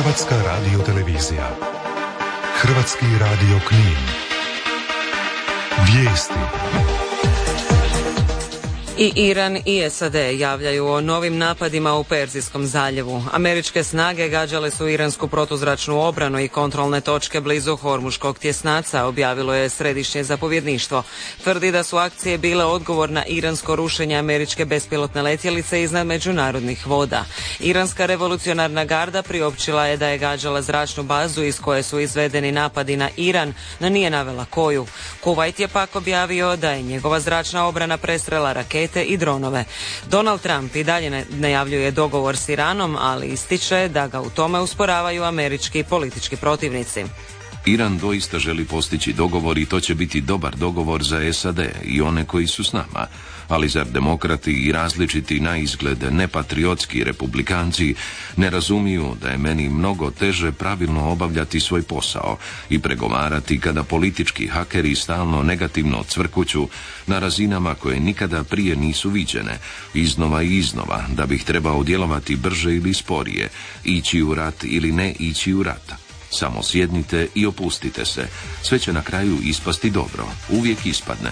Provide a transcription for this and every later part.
Hrvatska radiotelevizija. Hrvatski radio Knin. Vijesti. I Iran i SAD javljaju o novim napadima u Perzijskom zaljevu. Američke snage gađale su iransku protuzračnu obranu i kontrolne točke blizu Hormuškog tjesnaca, objavilo je središnje zapovjedništvo. Tvrdi da su akcije bile odgovor na iransko rušenje američke bespilotne letjelice iznad međunarodnih voda. Iranska revolucionarna garda priopćila je da je gađala zračnu bazu iz koje su izvedeni napadi na Iran, no nije navela koju. Kuvajt je pak objavio da je njegova zračna obrana presrela rakete i dronove. Donald Trump i dalje najavljuje dogovor s Iranom, ali ističe da ga u tome usporavaju američki politički protivnici. Iran doista želi postići dogovor i to će biti dobar dogovor za SAD i one koji su s nama. Ali zar demokrati i različiti na izgled nepatriotski republikanci ne razumiju da je meni mnogo teže pravilno obavljati svoj posao i pregovarati kada politički hakeri stalno negativno cvrkuću na razinama koje nikada prije nisu viđene, iznova i iznova, da bih trebao djelovati brže ili sporije, ići u rat ili ne ići u rat. Samo sjednite i opustite se. Sve će na kraju ispasti dobro. Uvijek ispadne.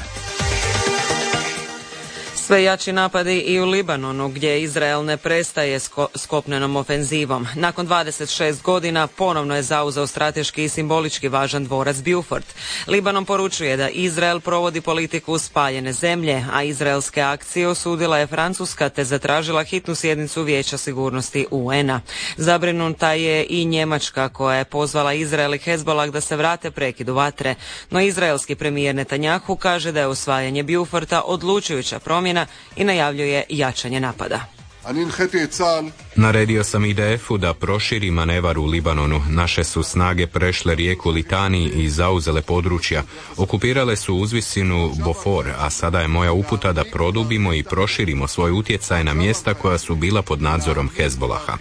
Sve jači napadi i u Libanonu, gdje Izrael ne prestaje s kopnenom ofenzivom. Nakon 26 godina ponovno je zauzeo strateški i simbolički važan dvorac Beaufort. Libanon poručuje da Izrael provodi politiku spaljene zemlje, a izraelske akcije osudila je Francuska te zatražila hitnu sjednicu Vijeća sigurnosti UN-a. Zabrinuta je i Njemačka, koja je pozvala Izrael i Hezbollah da se vrate prekidu vatre. No izraelski premijer Netanjahu kaže da je osvajanje Beauforta odlučujuća promjena i najavljuje jačanje napada. Naredio sam IDF-u da proširi manevar u Libanonu. Naše su snage prešle rijeku Litani i zauzele područja. Okupirale su uzvisinu Bofor, a sada je moja uputa da produbimo i proširimo svoj utjecaj na mjesta koja su bila pod nadzorom Hezbolaha.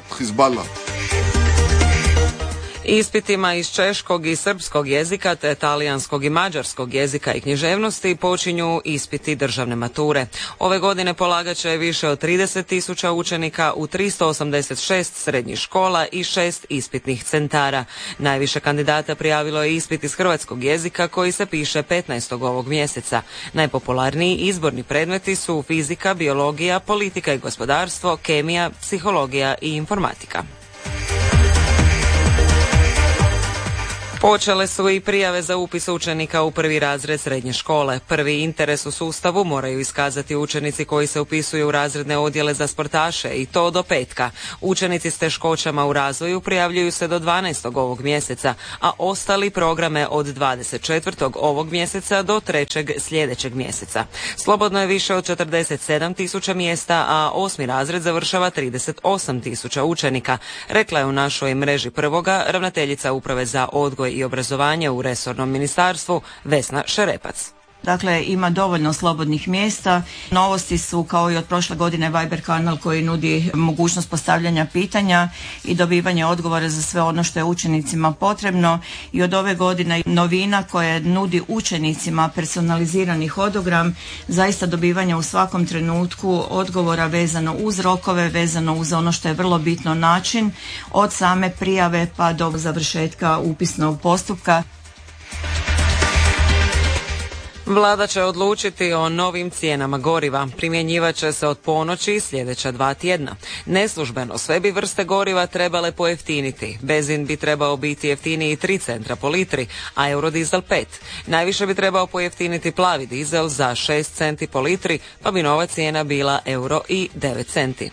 Ispitima iz češkog i srpskog jezika te talijanskog i mađarskog jezika i književnosti počinju ispiti državne mature. Ove godine polagat će više od 30.000 učenika u 386 srednjih škola i 6 ispitnih centara. Najviše kandidata prijavilo je ispit iz hrvatskog jezika koji se piše 15. ovog mjeseca. Najpopularniji izborni predmeti su fizika, biologija, politika i gospodarstvo, kemija, psihologija i informatika. Počele su i prijave za upis učenika u prvi razred srednje škole. Prvi interes u sustavu moraju iskazati učenici koji se upisuju u razredne odjele za sportaše i to do petka. Učenici s teškoćama u razvoju prijavljuju se do 12. ovog mjeseca, a ostali programe od 24. ovog mjeseca do 3. sljedećeg mjeseca. Slobodno je više od 47.000 mjesta, a 8. razred završava 38.000 učenika, rekla je u našoj mreži Prvoga ravnateljica Uprave za odgoj i obrazovanje u resornom ministarstvu Vesna Šerepac. Dakle, ima dovoljno slobodnih mjesta. Novosti su, kao i od prošle godine, Viber kanal koji nudi mogućnost postavljanja pitanja i dobivanja odgovora za sve ono što je učenicima potrebno. I od ove godine novina koja nudi učenicima personalizirani hodogram, zaista dobivanje u svakom trenutku odgovora vezano uz rokove, vezano uz ono što je vrlo bitno, način od same prijave pa do završetka upisnog postupka. Vlada će odlučiti o novim cijenama goriva. Primjenjivat će se od ponoći sljedeća 2 tjedna. Neslužbeno sve bi vrste goriva trebale pojeftiniti. Benzin bi trebao biti jeftiniji 3 centra po litri, a eurodizel 5. Najviše bi trebao pojeftiniti plavi dizel za 6 centi po litri, pa bi nova cijena bila euro i 9 centi.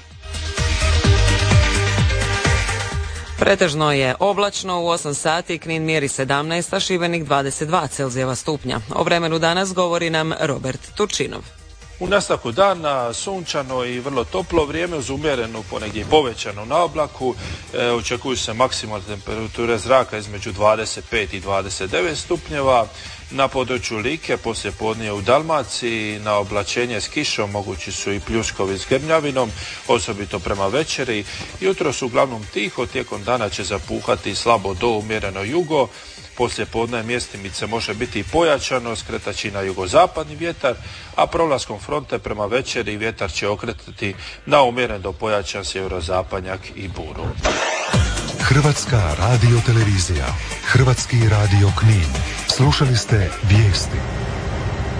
Pretežno je oblačno, u 8 sati Knin mjeri 17, a Šibenik 22 Celzijeva stupnja. O vremenu danas govori nam Robert Turčinov. U nastavku dana sunčano i vrlo toplo vrijeme uz umjerenu, ponegdje povećanu na oblaku. Očekuju se maksimalne temperature zraka između 25 i 29 stupnjeva. Na području Like poslije podnije u Dalmaciji na oblačenje s kišom mogući su i pljuskovi s grmljavinom, osobito prema večeri. Jutros uglavnom tiho, tijekom dana će zapuhati slabo do umjereno jugo. Poslije podne mjestimice može biti i pojačano, skretaći na jugozapadni vjetar, a prolaskom fronte prema večeri vjetar će okretati na umjeren do pojačan sjeverozapadnjak i buru. Hrvatska radiotelevizija, Hrvatski radio Knin. Slušali ste vijesti.